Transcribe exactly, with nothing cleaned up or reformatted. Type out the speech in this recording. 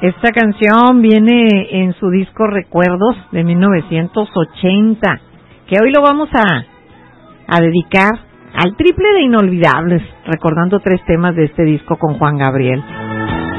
Esta canción viene en su disco Recuerdos de mil novecientos ochenta, que hoy lo vamos a, a dedicar al triple de inolvidables, recordando tres temas de este disco con Juan Gabriel.